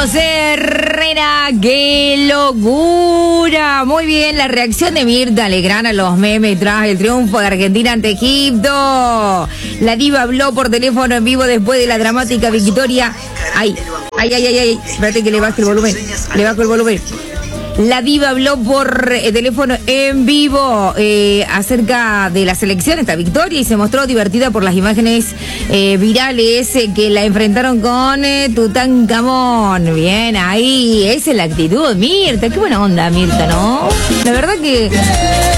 José Herrera, ¡qué locura! Muy bien, la reacción de Mirta Legrand a los memes tras el triunfo de Argentina ante Egipto. La diva habló por teléfono en vivo después de la dramática victoria. Ay, espérate que le baje el volumen. Le bajo el volumen. La diva habló por teléfono en vivo acerca de la selección, esta victoria, y se mostró divertida por las imágenes virales que la enfrentaron con Tutankamón. Bien, ahí, esa es la actitud, Mirta. Qué buena onda, Mirta, ¿no? La verdad que